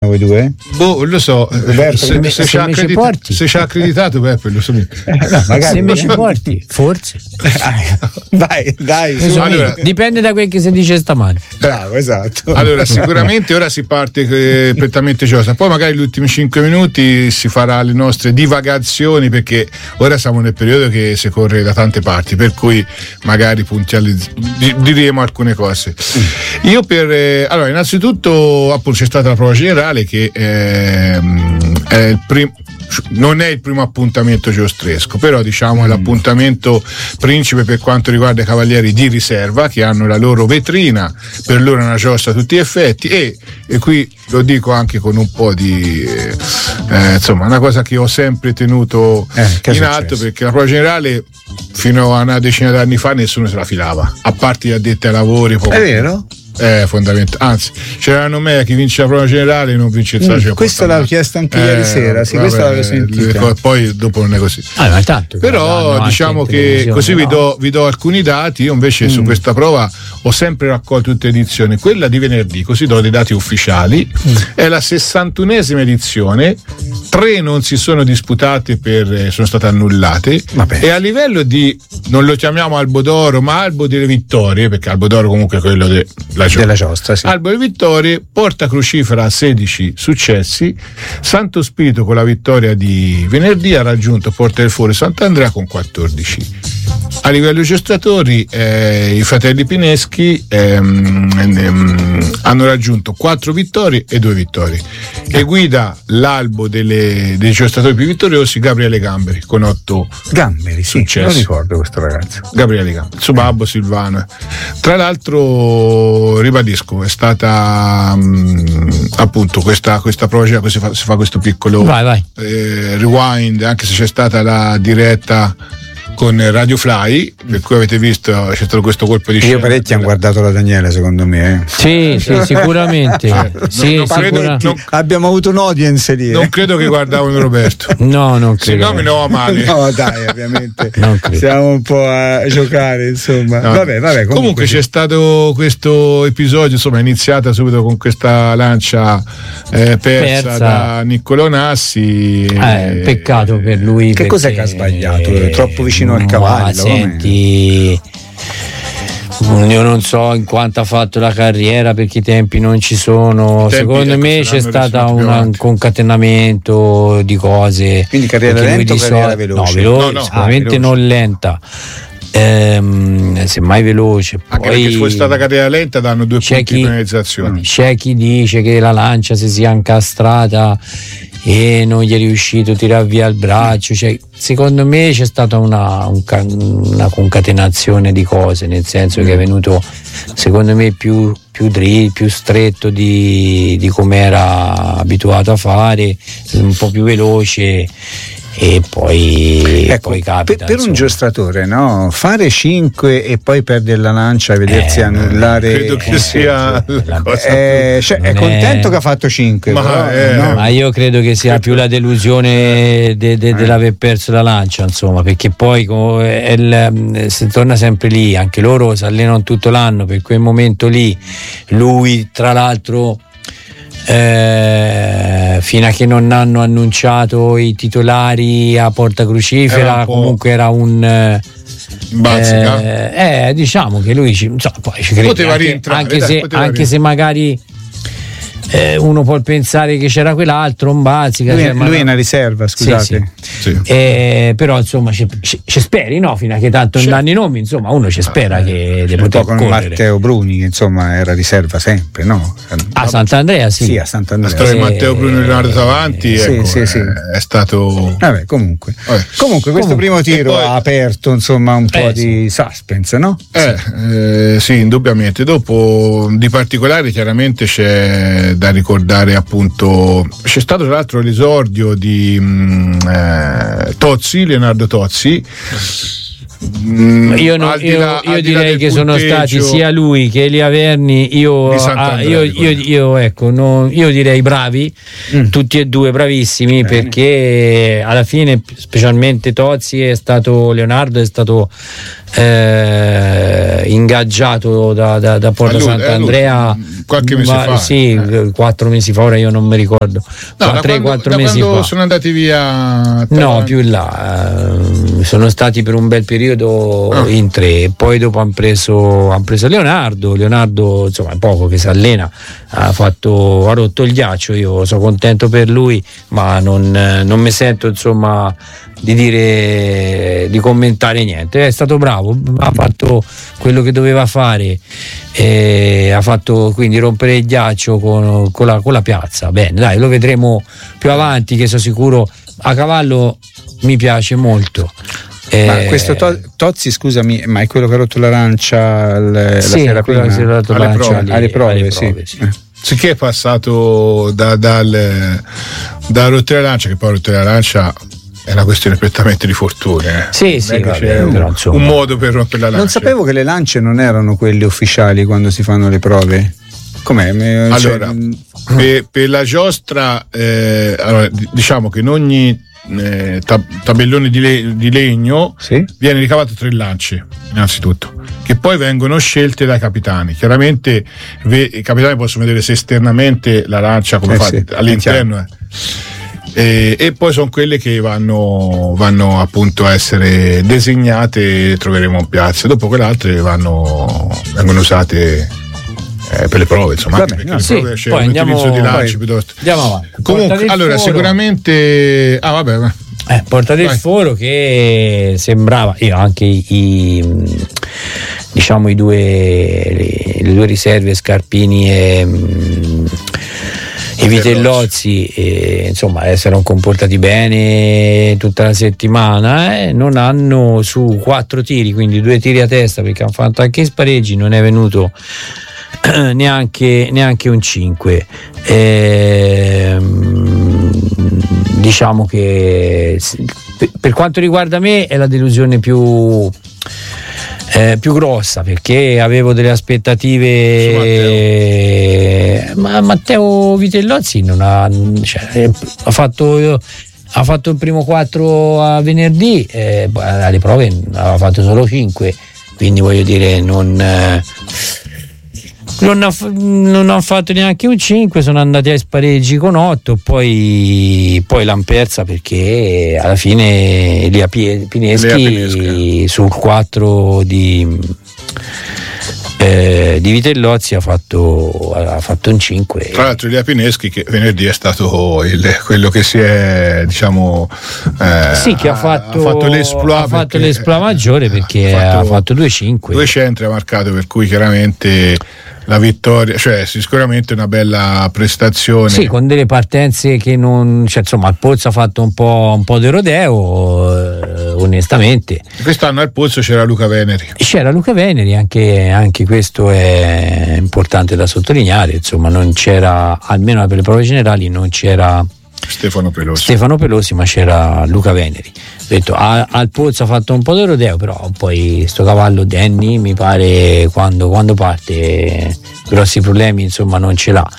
voi due? Lo so, se ci ha accreditato Beppe, lo so. No, magari se mi ci porti, forse. Dai. Allora, dipende da quel che si dice stamani. Bravo, esatto. Allora, sicuramente ora si parte prettamente giosa, poi magari gli ultimi 5 minuti si farà le nostre divagazioni, perché ora siamo nel periodo che si corre da tante parti, per cui magari diremo alcune cose. Io allora, innanzitutto appunto c'è stata la prova generale che non è il primo appuntamento giostresco, però diciamo è l'appuntamento principe per quanto riguarda i cavalieri di riserva, che hanno la loro vetrina, per loro è una giostra a tutti gli effetti, e qui lo dico anche con un po' di insomma, una cosa che ho sempre tenuto in alto, perché la prova generale fino a una decina d'anni fa nessuno se la filava, a parte gli addetti ai lavori. È vero? Fondamentale, anzi c'era me chi vince la prova generale non vince il saggio. Questo l'avevo chiesto anche ieri sera, sì, questo l'avevo sentito. Poi dopo non è così. Ma tanto, però diciamo che così vi do alcuni dati. Io invece su questa prova ho sempre raccolto tutte le edizioni, quella di venerdì, così do dei dati ufficiali. È la 61esima edizione, 3 non si sono disputate sono state annullate. Vabbè. E a livello di, non lo chiamiamo Albo d'Oro, ma Albo delle Vittorie, perché Albo d'Oro comunque è quello della giostra, sì. Albo delle Vittorie, Porta Crucifera a 16 successi, Santo Spirito con la vittoria di venerdì ha raggiunto Porta del Foro Sant'Andrea con 14. A livello giostratori i fratelli Pineschi hanno raggiunto 4 vittorie e 2 vittorie, e guida l'albo dei giostratori più vittoriosi Gabriele Gamberi con 8 successi. Non ricordo questo ragazzo, Gabriele Gamberi, suo babbo Silvano. Tra l'altro ribadisco, è stata appunto questa prova, si fa questo piccolo rewind, anche se c'è stata la diretta con Radio Fly, per cui avete visto c'è stato questo colpo di scena. Parecchi hanno guardato la Daniela, secondo me. Sì, sicuramente. Abbiamo avuto un audience lì. Non credo che guardavano Roberto. No, non credo. Se no mi no male. No, dai, ovviamente. Siamo un po' a giocare, insomma. No. Vabbè, comunque c'è stato questo episodio, insomma, è iniziata subito con questa lancia persa da Niccolò Nassi. Peccato per lui. Che cos'è che ha sbagliato? Troppo vicino al cavallo. Senti, io non so in quanto ha fatto la carriera, perché i tempi non ci sono. Secondo me c'è stato un concatenamento di cose. Quindi carriera lenta o carriera veloce? No, sicuramente non lenta. Semmai veloce. Anche poi perché se fosse stata carriera lenta danno 2 punti di penalizzazione. C'è chi dice che la lancia si sia incastrata e non gli è riuscito a tirare via il braccio. Secondo me c'è stata una concatenazione di cose, nel senso che è venuto secondo me più stretto di come era abituato a fare, un po' più veloce. E poi capita per un giostratore, no? Fare 5 e poi perdere la lancia e vedersi annullare, credo che sia la cosa è contento che ha fatto 5, ma io credo che sia più la delusione dell'aver perso la lancia, insomma, perché poi si torna sempre lì, anche loro si allenano tutto l'anno per quel momento lì. Lui tra l'altro fino a che non hanno annunciato i titolari a Porta Crucifera comunque era un bazzica. Diciamo che lui poi ci crede, poteva rientrare, anche se magari uno può pensare che c'era quell'altro, un bazzica. Lui è una riserva, scusate. Sì. Però insomma ci speri, no? Fino a che tanto non danno i nomi, insomma uno ci spera che di poter con correre. Matteo Bruni, che insomma era riserva sempre, no? A Sant'Andrea, sì. Sì, a Sant'Andrea. La storia di Matteo Bruni e Leonardo Davanti è stato. Comunque questo primo tiro ha aperto insomma un po' di suspense, no? Sì, indubbiamente. Dopo di particolare chiaramente c'è da ricordare, appunto, c'è stato tra l'altro l'esordio di Leonardo Tozzi. Io direi che sono stati sia lui che Elia Verni, io direi bravi, tutti e due bravissimi, perché alla fine specialmente Tozzi Leonardo è stato ingaggiato da Porta Sant'Andrea qualche mese fa. Sì, 4 mesi fa, ora io non mi ricordo. 3-4 mesi fa. Sono andati via? No, più in là. Sono stati per un bel periodo in 3, poi dopo hanno preso Leonardo, insomma, poco che si allena, ha rotto il ghiaccio. Io sono contento per lui, ma non mi sento, insomma, di commentare niente. È stato bravo, ha fatto quello che doveva fare, ha fatto quindi rompere il ghiaccio con la piazza. Bene, dai, lo vedremo più avanti, che sono sicuro. A cavallo mi piace molto. Ma questo Tozzi, scusami, ma è quello che ha rotto l'arancia la sera prima? Che si è rotto alle prove, sì. Sì, che è passato da rottere l'arancia, che poi rottere l'arancia è una questione prettamente di fortuna. Sì, c'è un modo per rompere la lancia. Non sapevo che le lance non erano quelle ufficiali quando si fanno le prove. Com'è? Allora, per la giostra, allora, diciamo che in ogni tabellone di legno viene ricavato 3 lance, innanzitutto, che poi vengono scelte dai capitani. Chiaramente i capitani possono vedere se esternamente la lancia come fa all'interno. E poi sono quelle che vanno appunto a essere designate, troveremo in piazza. Dopo quelle altre vengono usate per le prove, insomma. Vabbè, prove c'è un utilizzo di lanci piuttosto. Andiamo avanti. Comunque, allora, sicuramente Porta del Foro, che sembrava, io anche le due riserve, Scarpini e Vitellozzi, insomma, si erano comportati bene tutta la settimana, non hanno, su 4 tiri, quindi 2 tiri a testa, perché hanno fatto anche spareggi, non è venuto neanche un 5. Diciamo che per quanto riguarda me è la delusione più grossa, perché avevo delle aspettative, ma Matteo Vitellozzi non ha fatto il primo 4 a venerdì, alle prove aveva fatto solo 5, quindi voglio dire non ha fatto neanche un 5, sono andati ai spareggi con 8, poi l'hanno persa, perché alla fine Elia Pineschi sul 4 di Vitellozzi ha fatto un 5. Tra l'altro Elia Pineschi, che venerdì è stato quello che si è, diciamo, che ha fatto l'esploit maggiore, perché ha fatto 2-5. 2 centri ha marcato, per cui chiaramente la vittoria, cioè sicuramente una bella prestazione. Sì, con delle partenze che non, insomma, il Pozzo ha fatto un po' di rodeo, onestamente. Quest'anno al Pozzo c'era Luca Veneri, anche questo è importante da sottolineare, insomma, non c'era, almeno per le prove generali, non c'era Stefano Pelosi, ma c'era Luca Veneri. Ho detto, al Pozzo ha fatto un po' di rodeo, però poi sto cavallo Danny, mi pare, quando parte grossi problemi, insomma, non ce l'ha.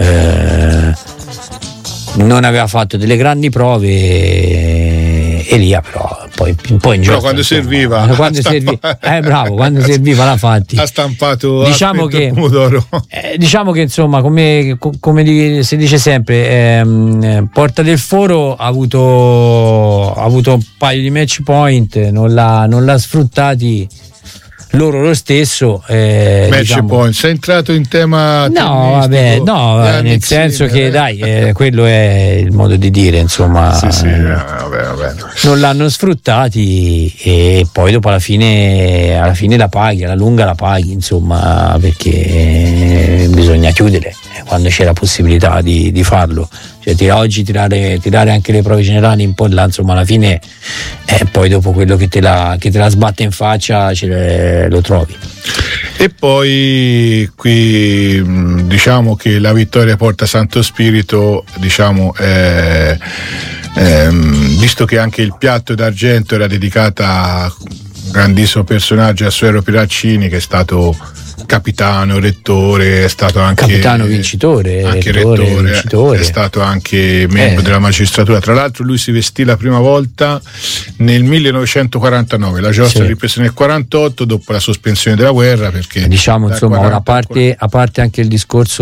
Non aveva fatto delle grandi prove Elia, però poi in gioco, quando serviva quando serviva l'ha fatti, ha stampato, diciamo che pomodoro. Diciamo che, insomma, come si dice sempre, Porta del Foro ha avuto un paio di match point, non l'ha sfruttati lo stesso. Match point, sei entrato in tema nel senso che quello è il modo di dire, insomma. Vabbè. Non l'hanno sfruttati, e poi dopo alla fine la paghi, alla lunga la paghi, insomma, perché bisogna chiudere quando c'è la possibilità di farlo. Cioè, oggi tirare anche le prove generali un po' là, insomma, alla fine poi dopo quello che te la sbatte in faccia lo trovi. E poi qui diciamo che la vittoria porta Santo Spirito, diciamo, visto che anche il piatto d'argento era dedicata grandissimo personaggio, Assuero Piraccini, che è stato capitano, rettore, è stato anche capitano vincitore, anche rettore, è stato anche membro della magistratura. Tra l'altro lui si vestì la prima volta nel 1949, la giostra è ripresa nel 48 dopo la sospensione della guerra, perché diciamo insomma a parte anche il discorso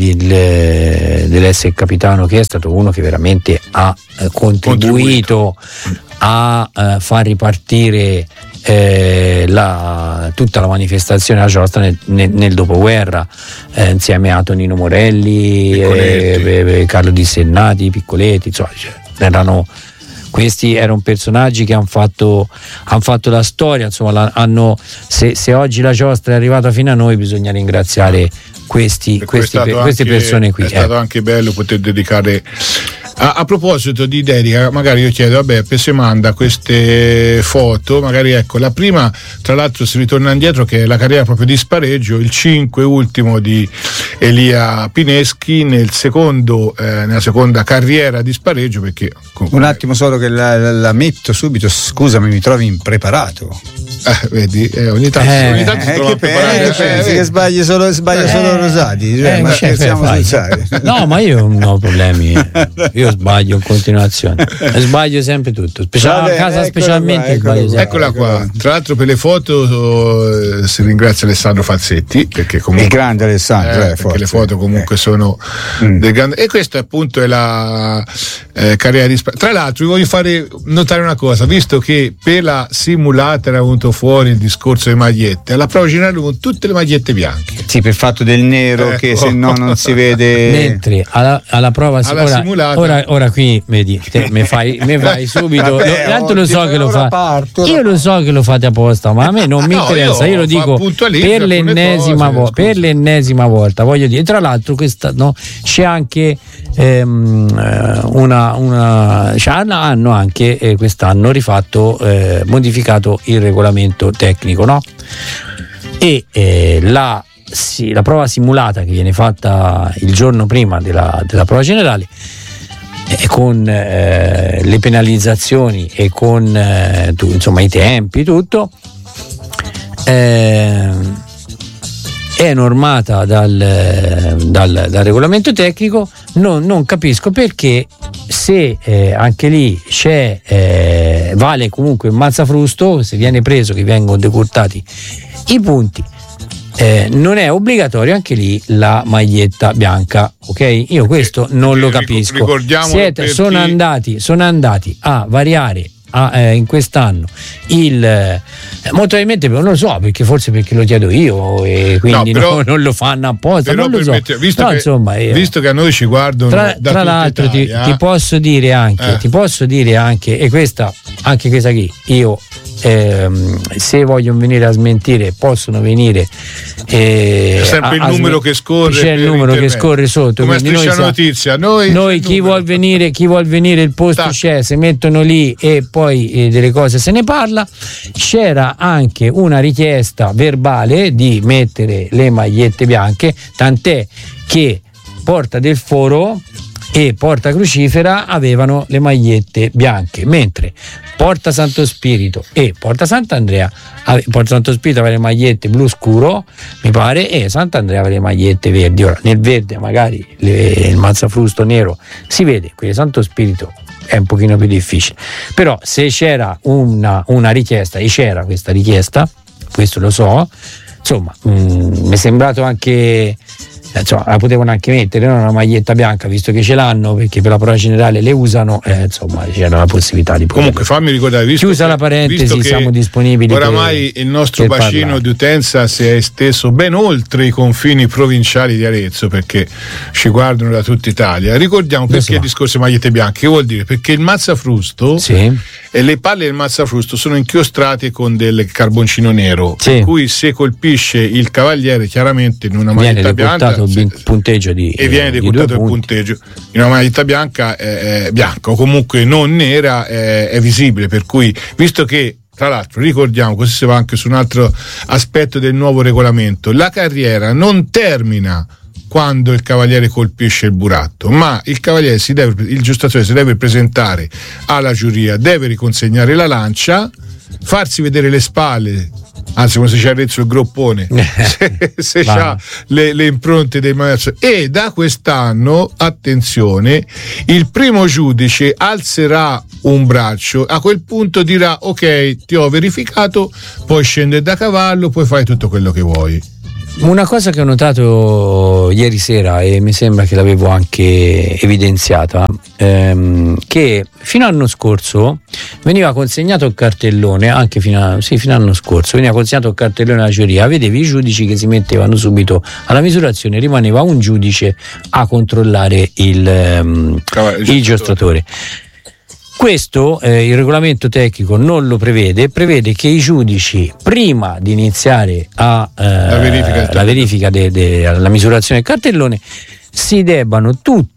dell'essere capitano, che è stato uno che veramente ha contribuito a far ripartire tutta la manifestazione alla giostra nel dopoguerra, insieme a Tonino Morelli, Carlo Di Sennati, Piccoletti, insomma, questi erano personaggi che hanno fatto la storia, insomma, se oggi la giostra è arrivata fino a noi, bisogna ringraziare queste persone qui. È stato anche bello poter dedicare. A proposito di dedica, magari io chiedo a Beppe se manda queste foto, magari ecco la prima, tra l'altro si ritorna indietro, che è la carriera proprio di spareggio, il 5 ultimo di Elia Pineschi nella seconda carriera di spareggio, perché un attimo solo che la metto subito, scusami, mi trovi impreparato. Vedi, ogni tanto si trova preparato. Che sbaglia solo Rosati, ma scherziamo sul serio. No, ma io non ho problemi, io sbaglio in continuazione, sbaglio sempre tutto, a casa specialmente sbaglio sempre. Eccola qua, tra l'altro per le foto si ringrazia Alessandro Falsetti, perché comunque il grande Alessandro, perché le foto comunque sono del grande, e questa appunto è la carriera di tra l'altro vi voglio fare notare una cosa, visto che per la simulata era venuto fuori il discorso delle magliette, alla prova generale con tutte le magliette bianche, sì, per fatto del nero, che se no non si vede, mentre alla prova simulata ora qui vedi, mi fai subito, tanto lo so che lo fa, io lo so che lo fate apposta, ma a me non mi interessa, io lo dico per l'ennesima volta, voglio dire. Tra l'altro c'è anche hanno anche quest'anno rifatto, modificato il regolamento tecnico, no? E la prova simulata che viene fatta il giorno prima della prova generale, con le penalizzazioni e con insomma i tempi, tutto è normata dal regolamento tecnico. Non capisco perché, se anche lì c'è vale comunque un mazzafrusto, se viene preso che vengono decurtati i punti, non è obbligatorio anche lì la maglietta bianca, ok? Io questo non lo capisco. Sono andati a variare in quest'anno molto probabilmente non lo so, perché forse perché lo chiedo io e quindi non lo fanno apposta, non lo so. Visto che a noi ci guardano tra l'altro ti posso dire anche e questa qui io se vogliono venire a smentire possono venire, c'è sempre il numero che scorre, c'è il numero che scorre sotto, come Striscia Notizia, noi chi vuol venire il posto c'è, si mettono lì e poi delle cose se ne parla. C'era anche una richiesta verbale di mettere le magliette bianche, tant'è che Porta del Foro e Porta Crucifera avevano le magliette bianche, mentre Porta Santo Spirito e Porta Sant'Andrea, Porta Santo Spirito aveva le magliette blu scuro, mi pare, e Sant'Andrea aveva le magliette verdi. Ora nel verde magari il mazzafrusto nero si vede, quello di Santo Spirito è un pochino più difficile, però se c'era una richiesta, e c'era questa richiesta, questo lo so, insomma mi è sembrato anche, insomma, la potevano anche mettere, non una maglietta bianca, visto che ce l'hanno, perché per la prova generale le usano, insomma c'era la possibilità di poter. Comunque fammi ricordare, chiusa la parentesi, siamo disponibili oramai il nostro bacino parlare di utenza si è esteso ben oltre i confini provinciali di Arezzo, perché ci guardano da tutta Italia. Ricordiamo perché il discorso magliette bianche, che vuol dire? Perché il mazzafrusto e le palle del mazzafrusto sono inchiostrate con del carboncino nero, per cui se colpisce il cavaliere chiaramente in una maglietta bianca punteggio viene decurtato il punteggio. In una maglietta bianca è bianca o comunque non nera è visibile, per cui, visto che tra l'altro ricordiamo, così si va anche su un altro aspetto del nuovo regolamento, la carriera non termina quando il cavaliere colpisce il buratto, ma il giustatore si deve presentare alla giuria, deve riconsegnare la lancia farsi vedere le spalle, anzi come se c'è Arezzo il groppone, se c'ha le impronte dei maestri. E da quest'anno, attenzione, il primo giudice alzerà un braccio, a quel punto dirà ok, ti ho verificato, puoi scendere da cavallo, puoi fare tutto quello che vuoi. Una cosa che ho notato ieri sera, e mi sembra che l'avevo anche evidenziata, che fino all'anno scorso veniva consegnato il cartellone, anche fino all'anno scorso veniva consegnato il cartellone alla giuria, vedevi i giudici che si mettevano subito alla misurazione, rimaneva un giudice a controllare il giostratore. Questo il regolamento tecnico non lo prevede che i giudici, prima di iniziare la verifica della misurazione del cartellone, si debbano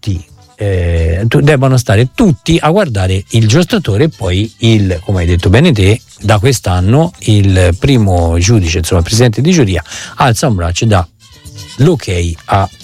stare tutti a guardare il giostratore, e poi come hai detto bene te, da quest'anno il primo giudice, insomma il presidente di giuria, alza un braccio e dà l'ok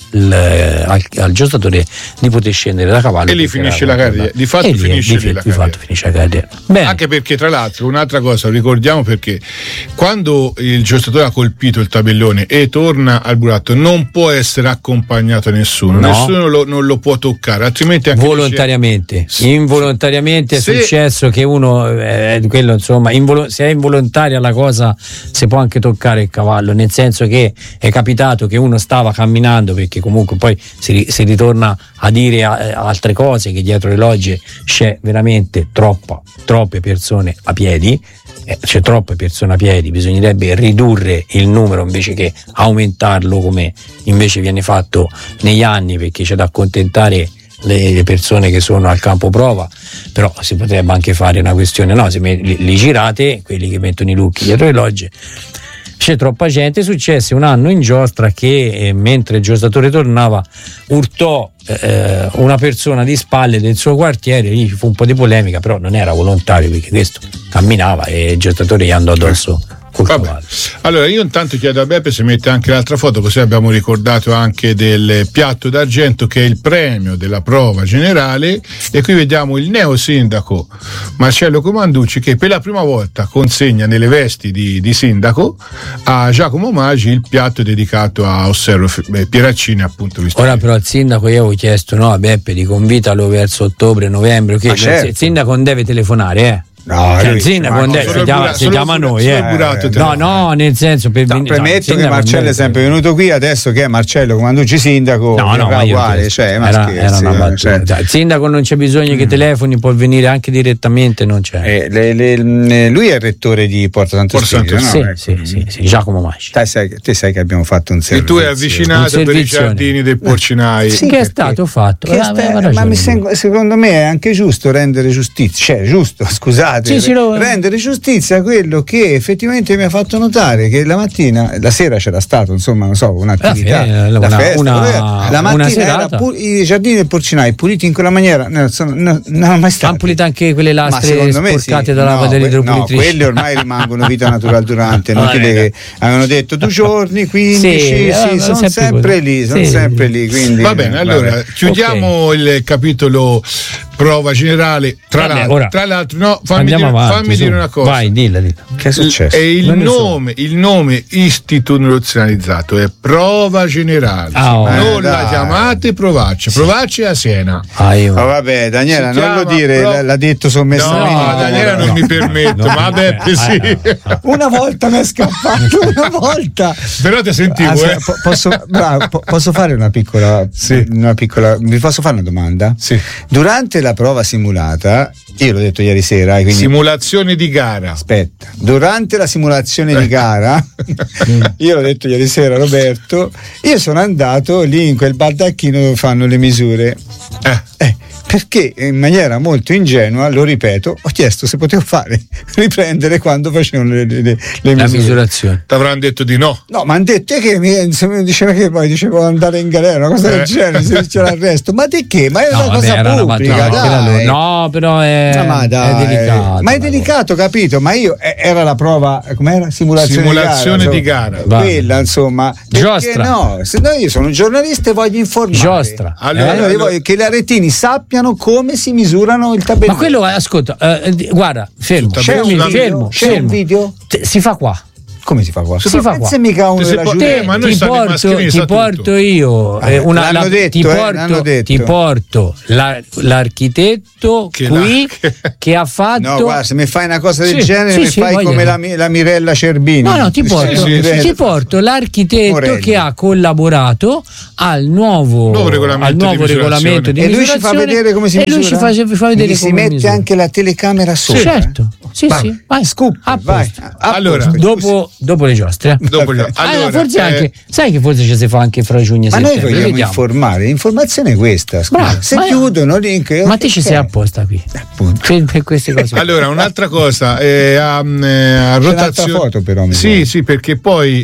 al giostratore di poter scendere da cavallo, e lì finisce la carriera, di fatto finisce la carriera. Bene. Anche perché, tra l'altro, un'altra cosa ricordiamo, perché quando il giostratore ha colpito il tabellone e torna al buratto non può essere accompagnato da nessuno, nessuno non lo può toccare, altrimenti anche volontariamente, involontariamente è successo che uno quello, insomma, se è involontaria la cosa si può anche toccare il cavallo, nel senso che è capitato che uno stava camminando, perché comunque poi si ritorna a dire altre cose, che dietro le logge c'è veramente troppe persone a piedi, c'è troppe persone a piedi, bisognerebbe ridurre il numero invece che aumentarlo come invece viene fatto negli anni, perché c'è da accontentare le persone che sono al campo prova. Però si potrebbe anche fare una questione, li girate, quelli che mettono i lucchi dietro le logge. C'è troppa gente. Successe un anno in giostra che mentre il giostratore tornava urtò una persona di spalle del suo quartiere, lì fu un po' di polemica, però non era volontario, perché questo camminava e il giostratore gli andò addosso col cavallo. Allora io intanto chiedo a Beppe se mette anche l'altra foto, così abbiamo ricordato anche del piatto d'argento, che è il premio della prova generale, e qui vediamo il neo sindaco Marcello Comanducci che per la prima volta consegna nelle vesti di sindaco a Giacomo Maggi il piatto dedicato a Osservo Pieraccini, appunto. Ora però al sindaco io avevo chiesto a Beppe di convitalo verso ottobre-novembre, che il sindaco non deve telefonare, No, il sindaco si chiama noi, no, nel senso, premetto che Marcello è sempre venuto qui, adesso che è Marcello Comanducci sindaco, uguale, era una battuta. Il sindaco non c'è bisogno che telefoni, può venire anche direttamente, non c'è. Lui è il rettore di Porta Santo Spirito, sì, Giacomo Masci. Te sai che abbiamo fatto un servizio. E tu hai avvicinato per i giardini dei porcinai, che è stato fatto, ma secondo me è anche giusto rendere giustizia, giusto, scusate, rendere giustizia a quello che effettivamente mi ha fatto notare che la sera c'era stato, insomma, non so, un'attività, la festa, la mattina i giardini del porcinai puliti in quella maniera, non ho mai stato. Han pulito anche quelle lastre sporcate dalla lavatrice idropulitrice. No, quelle ormai rimangono vita natural durante, non quelle che avevano detto 2 giorni, 15, sono sempre lì, quindi va bene. Allora chiudiamo il capitolo prova generale. Tra l'altro, fammi dire una cosa. Vai, dilla. Che è successo? Il nome istituzionalizzato è prova generale. Non la chiamate provacce a Siena. Vabbè, Daniela, non lo dire, l'ha detto sommessamente. No, Daniela non mi permetto, ma Beppe sì. Una volta mi è scappato, una volta. Però ti sentivo. Posso fare una piccola. Vi posso fare una domanda? Sì. Durante la prova simulata, io l'ho detto ieri sera, quindi simulazione di gara. Aspetta, durante la simulazione di gara, io l'ho detto ieri sera, Roberto, io sono andato lì in quel baldacchino dove fanno le misure. Perché in maniera molto ingenua, lo ripeto, ho chiesto se potevo riprendere quando facevano le misurazioni. Ti avranno detto di no. No, ma hanno detto che mi diceva che poi dicevo andare in galera, una cosa del genere, se c'era l'arresto. Ma di che? Ma è una cosa pubblica, dai. No, però è delicato. Ma è delicato, capito? Ma io era la prova, com'era? Simulazione di gara. Quella, insomma. Giostra. No, se no io sono un giornalista e voglio informare. Giostra. Allora io voglio che gli aretini sappiano sappiano come si misurano il tabellone. Ma quello, ascolta, guarda, fermo. C'è un video? Si fa qua. Come si fa qua? Si fa qua. Mica uno della ma noi ti porto io ti porto l'architetto che ha fatto. No, guarda, se mi fai una cosa del genere mi fai come la Mirella Cerbini. No, ti porto l'architetto che ha collaborato al nuovo regolamento di misurazione. E lui ci fa vedere come si misura. E lui ci fa vedere come si mette anche la telecamera sopra. Certo. Sì, vai. Scoop. Vai. Allora, dopo le giostre. Allora, forse anche, sai che forse ci si fa anche fra giugno e settembre. Ma noi vogliamo informare, l'informazione è questa. Bravo, se chiudono link. Ma te ci sei apposta qui. Per queste cose. Allora, un'altra cosa, a rotazione. Foto però. Sì, perché poi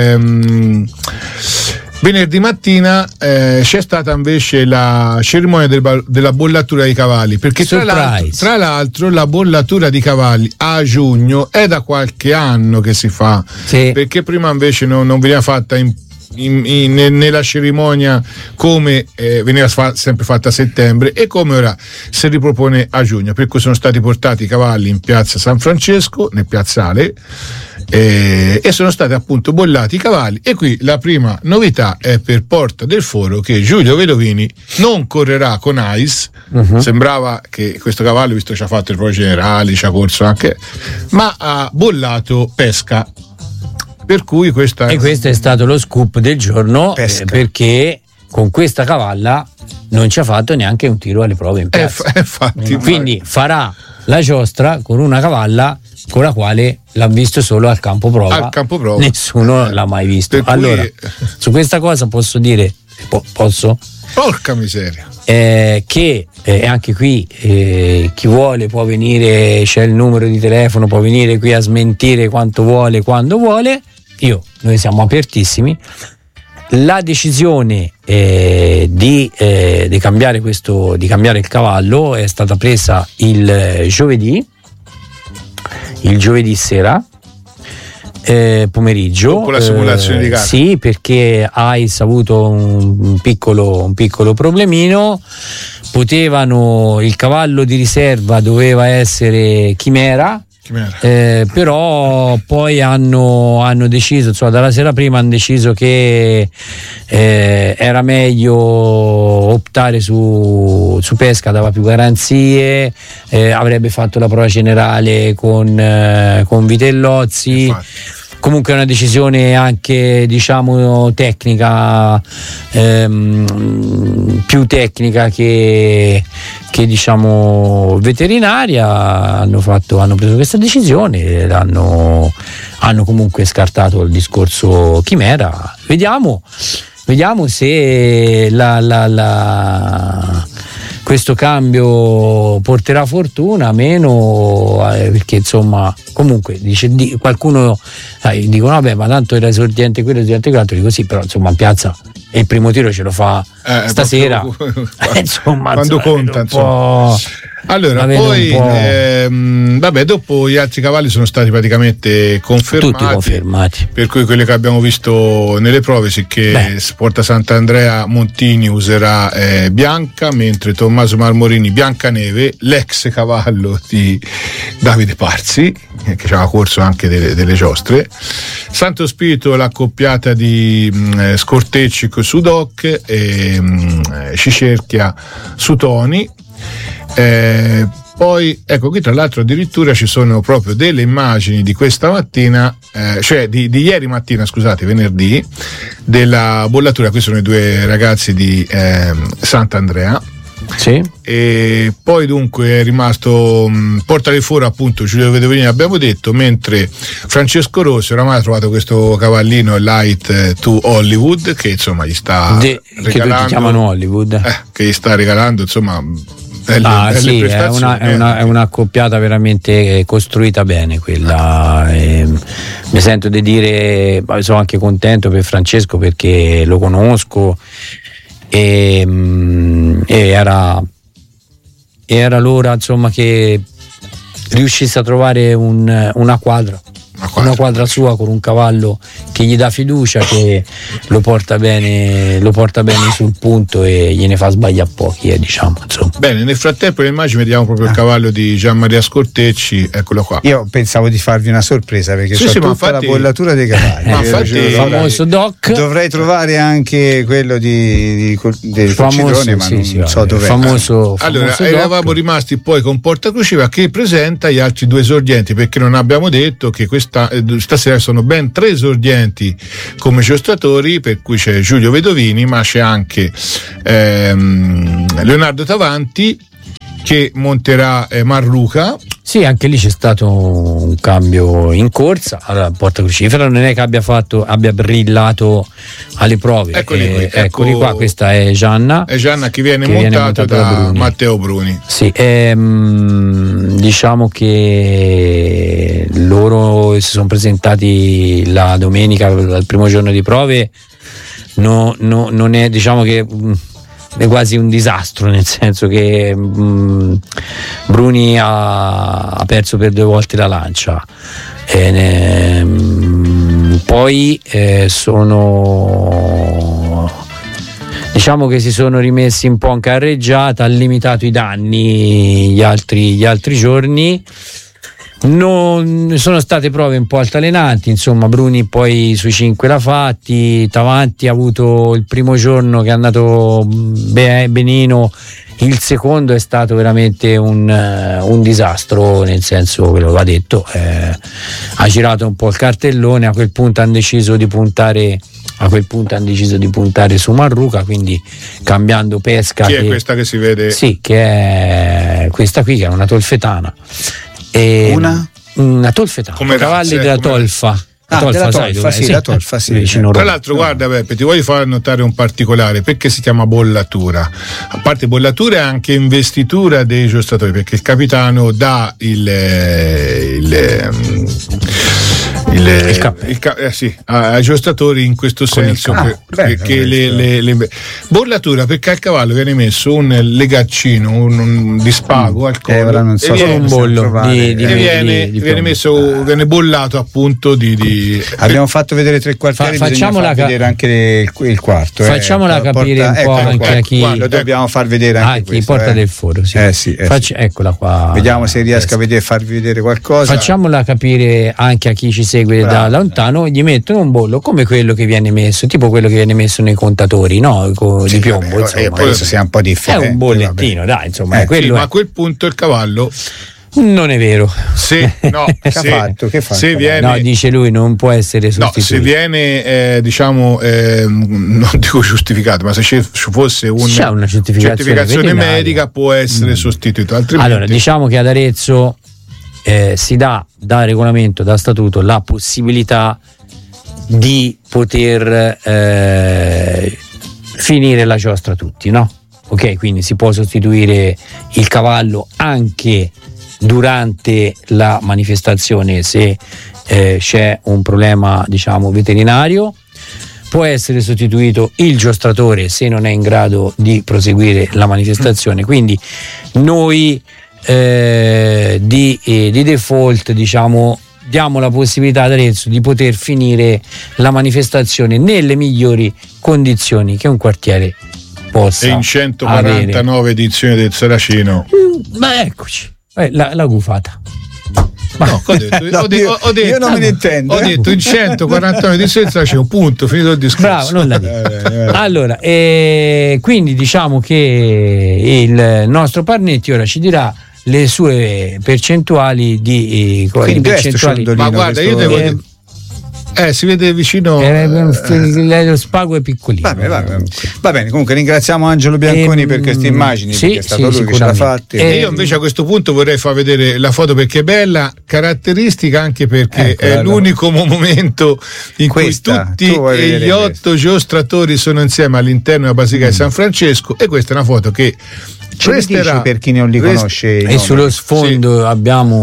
venerdì mattina c'è stata invece la cerimonia della bollatura dei cavalli, perché tra l'altro la bollatura di cavalli a giugno è da qualche anno che si fa, perché prima invece non veniva fatta nella cerimonia come veniva sempre fatta a settembre e come ora si ripropone a giugno, per cui sono stati portati i cavalli in piazza San Francesco, nel piazzale, e sono stati appunto bollati i cavalli. E qui la prima novità è per Porta del Foro, che Giulio Vedovini non correrà con Ais. Sembrava che questo cavallo, visto che ci ha fatto il pro generali, ci ha corso anche, ma ha bollato Pesca. Per cui questo è stato lo scoop del giorno, perché con questa cavalla non ci ha fatto neanche un tiro alle prove in piazza. Quindi farà la giostra con una cavalla con la quale l'ha visto solo al campo prova. Nessuno l'ha mai visto. Allora, su questa cosa posso dire, posso? Porca miseria. Che anche qui chi vuole può venire, c'è il numero di telefono, può venire qui a smentire quanto vuole, quando vuole. Noi siamo apertissimi. La decisione di cambiare il cavallo è stata presa il giovedì sera, pomeriggio, dopo la simulazione di gara. Sì, perché Ais ha avuto un piccolo problemino. Il cavallo di riserva doveva essere Chimera. Però poi hanno deciso, dalla sera prima hanno deciso che era meglio optare su Pesca, dava più garanzie, avrebbe fatto la prova generale con Vitellozzi. Infatti. Comunque è una decisione anche tecnica, più tecnica che veterinaria. Hanno preso questa decisione, hanno comunque scartato il discorso Chimera. Vediamo se questo cambio porterà fortuna, meno, perché comunque qualcuno dicono vabbè, ma tanto era esordiente quello, esordiente quell'altro, dico sì, però in piazza il primo tiro ce lo fa stasera. Quando conta, Allora, poi dopo gli altri cavalli sono stati praticamente confermati. Per cui quelli che abbiamo visto nelle prove, sicché Porta Sant'Andrea Montini userà Bianca, mentre Tommaso Marmorini Biancaneve, l'ex cavallo di Davide Parzi, che ci aveva corso anche delle giostre. Santo Spirito l'accoppiata di Scortecci su Doc e Cicerchia su Toni. Poi ecco, qui tra l'altro addirittura ci sono proprio delle immagini di questa mattina, cioè di ieri mattina, scusate, venerdì, della bollatura. Qui sono i due ragazzi di Sant'Andrea. Sì. E poi dunque è rimasto Porta del Foro, appunto, Giulio Vedovini abbiamo detto, mentre Francesco Rossi oramai ha trovato questo cavallino Light to Hollywood, che insomma gli sta regalando, che tutti chiamano Hollywood, che gli sta regalando insomma sì, è una accoppiata veramente costruita bene quella. Mi sento di dire, sono anche contento per Francesco perché lo conosco e era l'ora insomma che riuscisse a trovare una quadra sua con un cavallo che gli dà fiducia, che lo porta bene sul punto e gliene fa sbagliare pochi, diciamo, insomma. Bene, nel frattempo immagino vediamo proprio il cavallo di Gianmaria Scortecci, eccolo qua. Io pensavo di farvi una sorpresa perché c'ho tutta infatti, la bollatura dei cavalli. Ma infatti, il famoso doc. Dovrei trovare anche quello del Colcirone, ma non so dov'è. Allora, eravamo rimasti poi con Porta Cruciva, che presenta gli altri 2 esordienti, perché non abbiamo detto che stasera sono ben 3 esordienti come giostratori, per cui c'è Giulio Vedovini, ma c'è anche Leonardo Tavanti che monterà Marluca. Sì, anche lì c'è stato un cambio in corsa. Allora, Porta Crucifera non è che abbia brillato alle prove. Eccoli qua, questa è Gianna. È Gianna che viene montata da Matteo Bruni. Sì, diciamo che loro si sono presentati la domenica al primo giorno di prove. Non è, diciamo che è quasi un disastro, nel senso che Bruni ha perso per 2 volte la lancia, poi diciamo che si sono rimessi un po' in carreggiata, ha limitato i danni gli altri giorni. Non sono state prove un po' altalenanti, insomma. Bruni poi sui 5 l'ha fatti, Tavanti ha avuto il primo giorno che è andato benino, il secondo è stato veramente un disastro, nel senso che lo va detto, ha girato un po' il cartellone, a quel punto hanno deciso di puntare su Marluca, quindi cambiando pesca. Chi è questa che si vede? Sì, che è questa qui, che è una tolfetana. Una tolfetana, come cavalli della tolfa. La tolfa, sì. Tra l'altro, guarda Beppe, ti voglio far notare un particolare, perché si chiama bollatura. A parte bollatura è anche investitura dei giostratori, perché il capitano dà ai giostratori, in questo senso che le bollatura, perché al cavallo viene messo un legaccino, un dispago al collo, viene bollato appunto di abbiamo fatto vedere 3 quartieri, facciamola vedere anche il quarto, facciamola capire un po' anche a chi lo dobbiamo far vedere anche chi porta del foro, eccola qua, vediamo se riesco a farvi vedere qualcosa, facciamola capire anche a chi ci segue da lontano. Gli mettono un bollo come quello che viene messo, tipo quello che viene messo nei contatori, no? Di piombo, adesso sia un po' differente, è un bollettino, dai, insomma, ma a quel punto il cavallo non è vero. Che viene, no, dice lui, non può essere sostituito. Se viene non dico giustificato, ma se ci fosse una certificazione medica può essere sostituito, altrimenti. Allora, diciamo che ad Arezzo si dà da regolamento, da statuto, la possibilità di poter finire la giostra tutti, no? Ok, quindi si può sostituire il cavallo anche durante la manifestazione se c'è un problema, diciamo, veterinario. Può essere sostituito il giostratore se non è in grado di proseguire la manifestazione. Quindi noi di default, diciamo, diamo la possibilità ad Arezzo di poter finire la manifestazione nelle migliori condizioni che un quartiere possa avere. E in 149 edizioni del Saracino. Ma eccoci, la gufata. No, ho detto, io non me ne intendo. Ho detto in 149 edizioni del Saracino, punto, finito il discorso. Bravo, non la dico. Allora, quindi diciamo che il nostro Parnetti ora ci dirà le sue percentuali di percentuali. Ma guarda, io devo si vede vicino. Lo spago è piccolino. Va bene, comunque ringraziamo Angelo Bianconi per queste immagini, perché è stato lui che ce l'ha fatta. E io invece a questo punto vorrei far vedere la foto, perché è bella, caratteristica anche perché è l'unico momento in cui tutti gli 8 giostratori sono insieme all'interno della Basilica di San Francesco, e questa è una foto che resterà, per chi non li conosce. E sullo sfondo abbiamo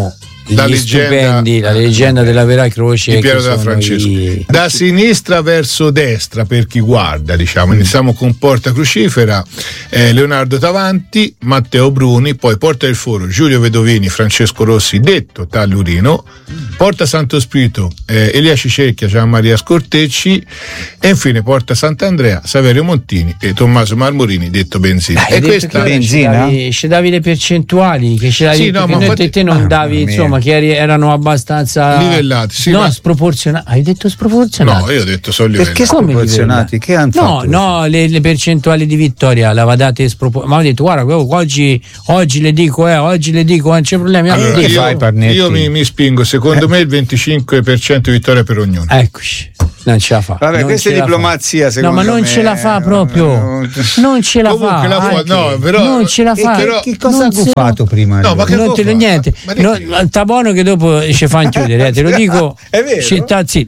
stupendi, la leggenda della Vera Croce di Piero della Francesco. Da sinistra verso destra, per chi guarda, diciamo, iniziamo con Porta Crucifera, Leonardo Tavanti, Matteo Bruni, poi Porta del Foro, Giulio Vedovini, Francesco Rossi, detto Tallurino, Porta Santo Spirito, Elia Cicerchia, Gian Maria Scortecci, e infine Porta Sant'Andrea, Saverio Montini e Tommaso Marmorini, detto Benzina. E questa benzina? Ci davi le percentuali, che ci davi, sì, no, ma te non davi, insomma, che erano abbastanza livellati, sì, no, sproporzionati. Hai detto sproporzionati? No, io ho detto sono livellati. Perché sproporzionati? Che hanno fatto? No, le percentuali di vittoria l'aveva date sproporzionate. Ma ho detto, guarda, oggi le dico, non c'è problema. Allora, io mi spingo, secondo me il 25% di vittoria per ognuno. Eccoci. Non ce la fa. Vabbè, questa è diplomazia, secondo me. No, ma non ce la fa proprio. Non ce la fa. No, però, non ce la fa. Che cosa ha fatto prima? No, ma che non te lo niente. Sta buono che dopo ci fa chiudere, te lo dico. È vero. Città, sì,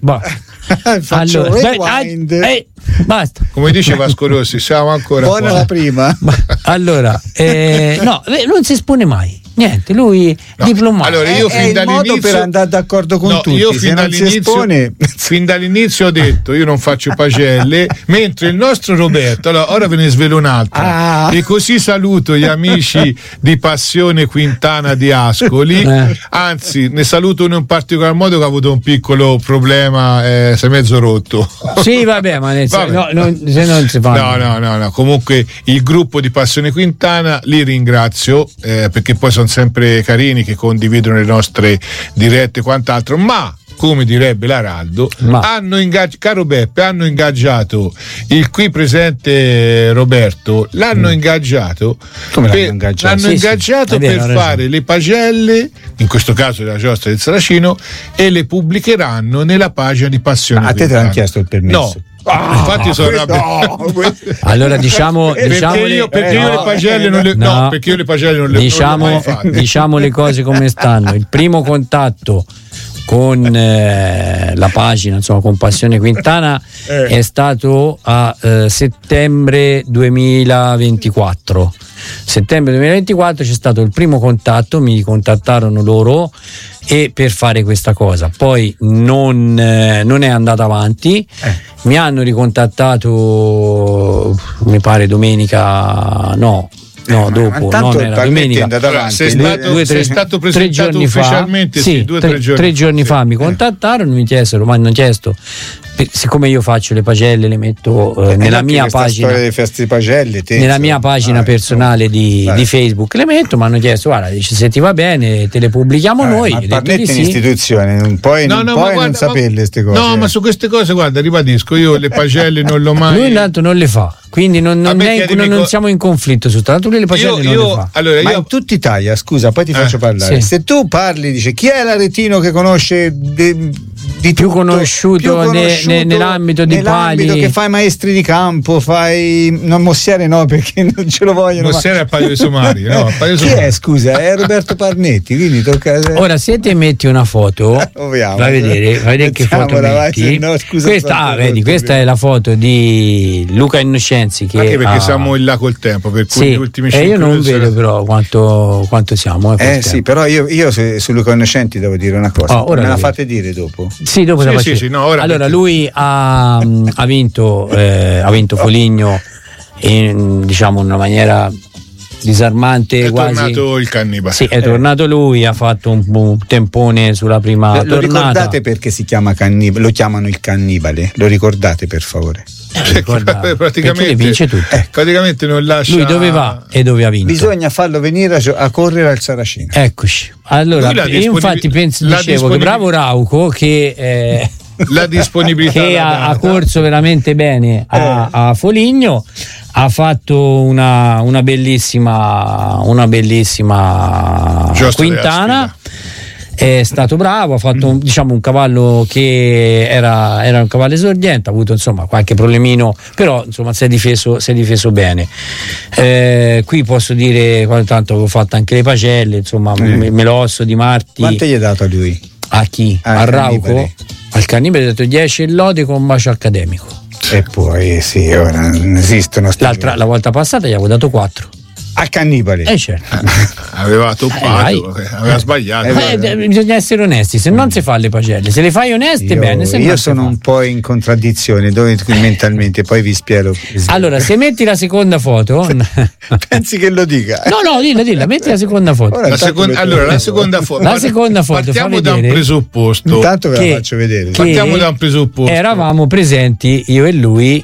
basta. Come dice Vasco Rossi, siamo ancora buona qua. La prima. Allora, no, non si espone mai. Niente, lui diplomatico. Allora io fin dall'inizio per andare d'accordo con tutti. Io fin dall'inizio ho detto io non faccio pagelle, mentre il nostro Roberto, allora ora ve ne svelo un'altra. E così saluto gli amici di Passione Quintana di Ascoli. Anzi, ne saluto uno in particolar modo che ha avuto un piccolo problema, si è mezzo rotto. Sì, vabbè, ma se non si fa. No. Comunque il gruppo di Passione Quintana li ringrazio perché poi sono sempre carini, che condividono le nostre dirette e quant'altro, ma come direbbe l'Araldo, caro Beppe, hanno ingaggiato il qui presente Roberto, l'hanno ingaggiato per fare le pagelle, in questo caso della giostra del Saracino, e le pubblicheranno nella pagina di Passione. A te l'hanno chiesto il permesso? No. Infatti sono arrabbiato. Allora diciamo perché io le pagelle non le diciamo le cose come stanno. Il primo contatto con la pagina, insomma, con Passione Quintana è stato a settembre 2024. Settembre 2024 c'è stato il primo contatto, mi contattarono loro e per fare questa cosa poi non è andata avanti. Mi hanno ricontattato, mi pare domenica, dopo, non era domenica. Sei stato presentato ufficialmente tre giorni fa mi contattarono, mi chiesero, ma hanno chiesto, siccome io faccio le pagelle, le metto nella mia pagina, nella mia pagina personale di Facebook, le metto, mi hanno chiesto, guarda, se ti va bene te le pubblichiamo noi. Ma Parnetti è un'istituzione, non puoi non saperle queste cose. No, ma su queste cose, guarda, ribadisco, io le pagelle non l'ho mai. Lui intanto non le fa, quindi non siamo in conflitto su tanto le pagelle non le fa. Allora, ma in tutta Italia, scusa, poi ti faccio parlare. Sì. Se tu parli, dice chi è l'Aretino che conosce di più conosciuto nell'ambito di Pali, che fai maestri di campo, fai non Mossiere, no, perché non ce lo vogliono. Mossiere è a Paio dei Somari, no? Chi è, scusa? È Roberto Parnetti, quindi tocca. Ora, se te metti una foto, vai a vedere che foto metti. No, scusa, questa è la foto di Luca Innocenzi, che anche perché siamo in là col tempo, per cui gli ultimi 5 io non vedo però quanto siamo. Sì, però io su Luca Innocenti devo dire una cosa. Me la fate dire dopo? Sì, dopo la faccio. Allora, lui ha vinto Foligno in una maniera disarmante. È tornato il Cannibale. Sì, è tornato lui, ha fatto un tempone sulla prima tornata. Lo ricordate perché si chiama Cannibale? Lo chiamano il Cannibale? Lo ricordate, per favore? Praticamente vince tutto. Praticamente non lascia. Lui dove va e dove ha vinto. Bisogna farlo venire a correre al Saracino. Eccoci. Allora, io infatti dicevo che bravo Rauco, che la disponibilità che ha corso veramente bene a Foligno, ha fatto una bellissima Quintana. È stato bravo, ha fatto un cavallo che era un cavallo esordiente, ha avuto qualche problemino, però si è difeso bene. Qui posso dire, tanto che ho fatto anche le pagelle, me lo osso di Marti. Quanto gli hai dato a lui? A chi? A Rauco? Al Cannibale ho dato 10 e lode con un bacio accademico. E poi ora non esistono. La volta passata gli avevo dato 4. al cannibale. Certo. Aveva toppato, aveva sbagliato. Bisogna essere onesti, se non si fa le pagelle, se le fai oneste bene. Se io sono un po' in contraddizione mentalmente, poi vi spiego. Allora, se metti la seconda foto, pensi che lo dica? No, dilla, metti la seconda foto. La seconda foto. Partiamo da un presupposto. Intanto ve la faccio vedere. Partiamo da un presupposto. Eravamo presenti io e lui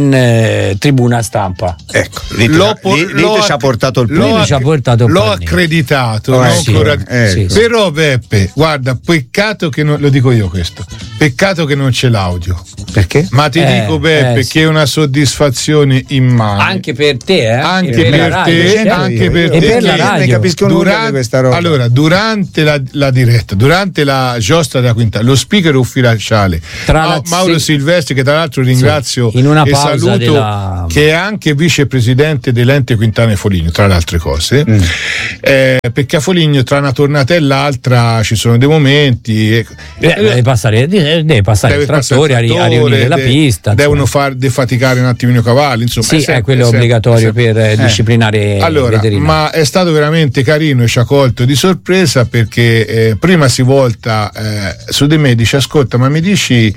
in tribuna stampa. Ecco, Lite ci ha portato il panino. L'ho accreditato, sì. Però Beppe, guarda, peccato che non lo dico io questo. Peccato che non c'è l'audio. Perché? Ma ti dico Beppe che è una soddisfazione immane. Anche per te, anche per te, per la radio. Non capisco nulla di questa roba. Allora, durante la diretta, durante la giostra della quinta, lo speaker ufficiale Mauro Silvestri, che tra l'altro ringrazio in una e pausa saluto, che è anche vicepresidente dell'ente Quintana e Foligno, tra le altre cose, perché a Foligno tra una tornata e l'altra ci sono dei momenti deve passare il trattore a riunire la pista, devono far defaticare un attimino i cavalli, insomma. Sì, è quello obbligatorio per disciplinare. Allora, ma è stato veramente carino e ci ha colto di sorpresa, perché prima si volta su di me e dice: ascolta, ma mi dici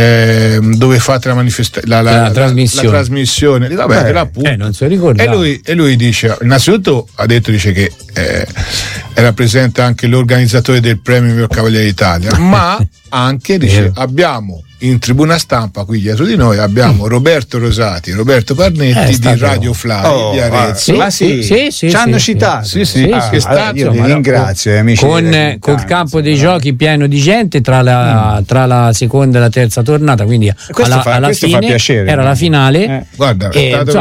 dove fate la trasmissione? Dico, vabbè, te l'appunto. Non si ricorda. E lui dice, innanzitutto dice che era presente anche l'organizzatore del premio Miglior Cavaliere d'Italia, ma anche dice abbiamo in tribuna stampa qui dietro di noi abbiamo Roberto Rosati, Roberto Parnetti di Radio Fly di Arezzo. Ci hanno citato. Io vi ringrazio, amici. Col campo dei giochi pieno di gente tra la seconda e la terza tornata, quindi alla fine fa piacere, era la finale. Guarda,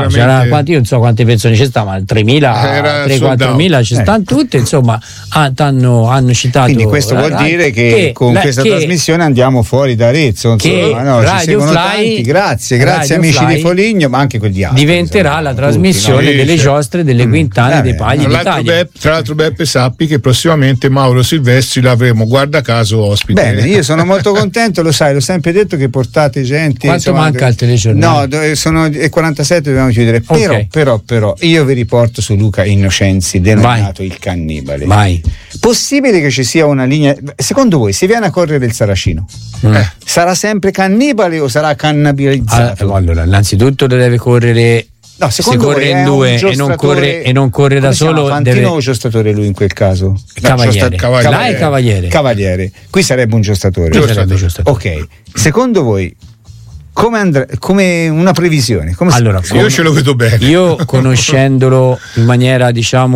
io non so quante persone ci stavano, 3.000, 3-4.000 ci stanno tutte, insomma, hanno citato. Quindi questo vuol dire che con questa trasmissione andiamo fuori da Arezzo. Radio Fly, grazie amici di Foligno, ma anche quelli altri. Diventerà la trasmissione delle giostre delle quintane dei pagli d'Italia. Tra l'altro Beppe, sappi che prossimamente Mauro Silvestri l'avremo, guarda caso, ospite. Bene, io sono molto contento, lo sai, l'ho sempre detto che portate gente. Quanto manca al telegiornale? No, sono 47, dobbiamo chiudere. Però io vi riporto su Luca Innocenzi, denominato il cannibale. Vai. Possibile che ci sia una linea? Secondo voi, se viene a correre il Saracino, sarà sempre cannibale o sarà cannibalizzato? Allora, innanzitutto deve correre. No, se corre in due e non corre da solo, Fantino o giostatore lui in quel caso? Cavaliere. Qui sarebbe un giostatore. Ok. Secondo voi come una previsione? Io ce lo vedo bene. Io conoscendolo in maniera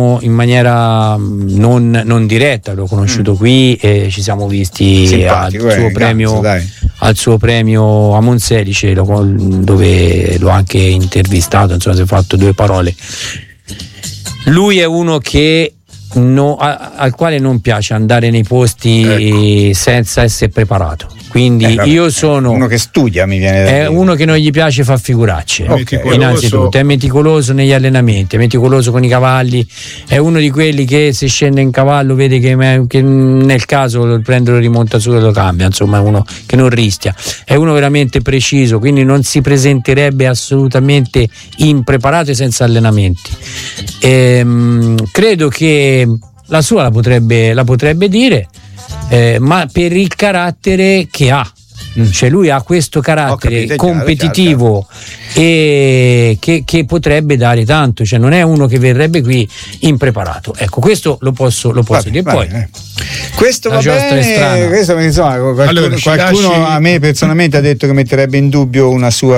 non diretta, l'ho conosciuto qui e ci siamo visti al suo premio a Monselice, dove l'ho anche intervistato, insomma, si è fatto 2 parole. Lui è uno che al quale non piace andare nei posti senza essere preparato. Quindi io sono uno che studia, mi viene da dire. Uno che non gli piace fa figuracce. Innanzitutto è meticoloso negli allenamenti, è meticoloso con i cavalli, è uno di quelli che se scende in cavallo vede che nel caso lo prende, lo rimonta su e lo cambia, insomma è uno che non rischia, è uno veramente preciso, quindi non si presenterebbe assolutamente impreparato e senza allenamenti. Credo che la sua la potrebbe dire, ma per il carattere che ha, cioè lui ha questo carattere competitivo e che potrebbe dare tanto, cioè non è uno che verrebbe qui impreparato, ecco, questo lo posso dire. Poi questo va bene, questo, insomma, qualcuno a me personalmente ha detto che metterebbe in dubbio una sua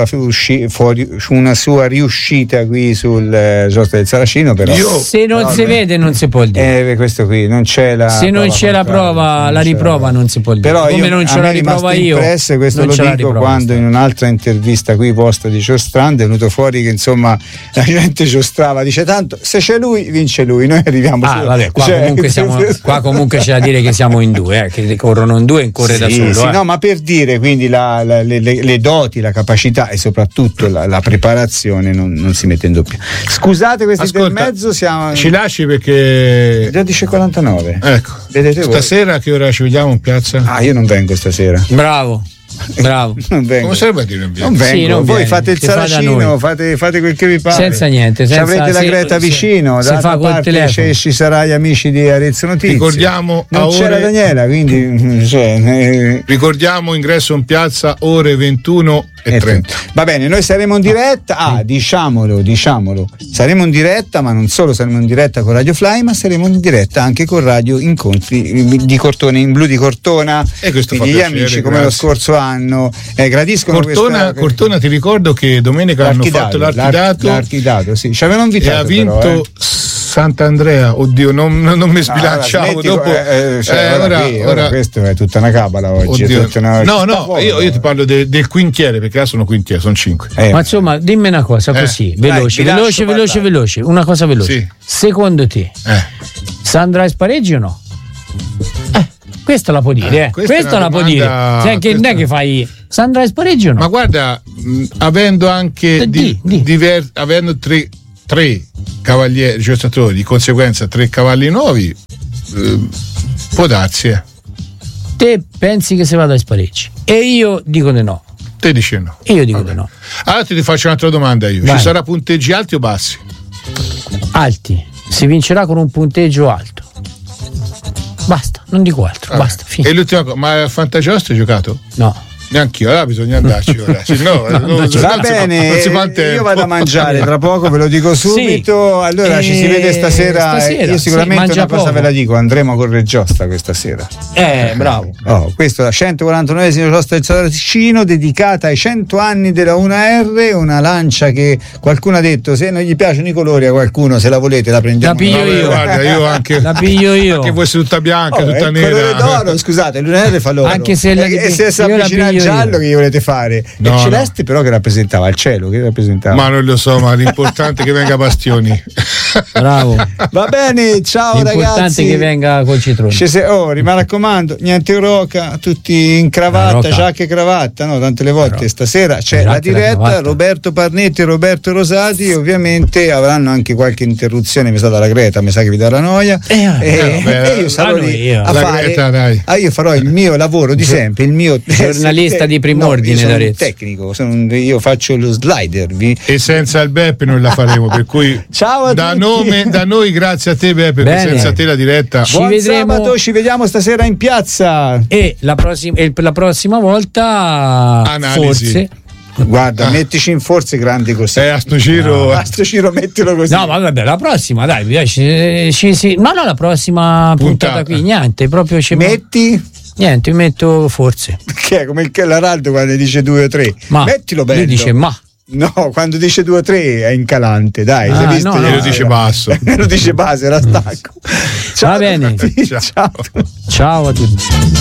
riuscita qui sul giostra del Saracino, però se non si vede non si può dire, questo qui non c'è la prova, la riprova non si può dire, però come non c'è la riprova io, questo lo dico quando in un'altra intervista qui posta di Giostrando è venuto fuori che insomma la gente giostrava, dice tanto se c'è lui vince lui, noi arriviamo qua comunque c'è da dire che siamo in 2, che corrono in 2 e corre da solo. No, ma per dire, quindi le doti, la capacità e soprattutto la preparazione non si mette in doppio. Scusate questo intermezzo, ci lasci perché già 10:49. Ecco, vedete stasera voi? A che ora ci vediamo in piazza? Io non vengo stasera. Bravo. Bravo. Non vengo. Come sarebbe a dire non viene? Non vengo. Sì, non voi viene. fate il Si fa da saracino, noi. fate quel che vi pare. Senza niente, Ci avrete la Greta vicino, si dall'altra fa col parte telefono. ci sarà gli amici di Arezzo Notizie. Ricordiamo non c'era Daniela, quindi ricordiamo ingresso in piazza ore 21:30. Va bene, noi saremo in diretta. Diciamolo. Saremo in diretta, ma non solo saremo in diretta con Radio Fly, ma saremo in diretta anche con Radio Incontri di Cortona, in blu di Cortona. E questo quindi fa gli piacere, amici come grazie. lo scorso anno gradiscono Cortona, ti ricordo che domenica hanno fatto l'archidato, sì, ci avevano invitato e ha vinto però, Sant'Andrea. Oddio, non mi sbilanciavo dopo. Ora questo è tutta una cabala oggi. Io ti parlo del quintiere, perché là sono quintiere, sono 5. Ma insomma, dimmi una cosa così, veloce. Una cosa veloce. Sì. Secondo te, Sandra è spareggi o no? Questa la può dire, questa la può dire. Cioè, che non è che fai Sandra è spareggi o no? Ma guarda, avendo anche avendo tre cavalieri giocatori, di conseguenza 3 cavalli nuovi, può darsi. Te pensi che si vada a spareggi e io dico di no. Te dici no. E io dico di no. Allora ti faccio un'altra domanda io. Vai. Ci sarà punteggi alti o bassi? Alti. Si vincerà con un punteggio alto. Basta, non dico altro. Basta, fine. E l'ultima cosa, ma a Fantagiostro hai giocato? No. Neanch'io, allora bisogna andarci ora. Va bene, non si fa il tempo. Io vado a mangiare tra poco, ve lo dico subito. Allora ci si vede stasera. Io sicuramente una cosa ve la dico, andremo a Correggiostra questa sera. Bravo. Questo è la 149esima giostra del Saracino, dedicata ai 100 anni della 1R, una lancia che qualcuno ha detto se non gli piacciono i colori a qualcuno, se la volete la prendiamo. La piglio io. Guarda, io anche. La piglio io. Anche voi tutta bianca, tutta il nera. colore d'oro, scusate, l'1R fa l'oro. Anche se se si avvicina al giallo, che gli volete fare? No, il celeste però che rappresentava il cielo, che rappresentava? Ma non lo so, ma l'importante è che venga Bastioni. Bravo. Va bene, ciao l'importante ragazzi. L'importante è che venga col citrone. Mi raccomando, niente Euroca, tutti in cravatta, giacca e cravatta, no? Tante le volte stasera c'è la diretta, Roberto Parnetti e Roberto Rosati, ovviamente avranno anche qualche interruzione, mi sa dalla Greta, mi sa che vi darà noia. E io sarò lì a fare. Greta, io farò il mio lavoro di sempre, il mio giornalista di prim'ordine, sono un tecnico, io faccio lo slider. E senza il Beppe non la faremo, per cui ciao a tutti. Da noi grazie a te Beppe, perché senza te la diretta. Buon sabato, ci vediamo stasera in piazza. E la prossima volta analisi. Forse. Guarda, mettici in forze grandi così. A sto giro mettilo così. No, ma vabbè, la prossima, dai, ma no, la prossima puntata qui, niente, proprio metti. Niente, mi metto forse. Che è come l'Araldo quando dice 2 o 3. Ma mettilo bello. Lui dice ma. No, quando dice 2 o 3 è incalante, dai, hai visto? No, lo dice basso. Lo dice basso, era stacco. Ciao. Va bene. Ciao. Ciao a tutti.